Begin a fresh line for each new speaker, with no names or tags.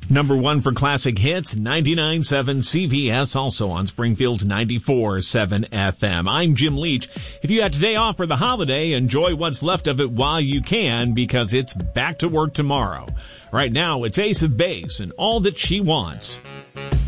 Number 1 for classic hits, 99.7 CBS, also on Springfield's 94.7 FM. I'm Jim Leach. If you had today off for the holiday, enjoy what's left of it while you can, because it's back to work tomorrow. Right now, it's Ace of Base and All That She Wants.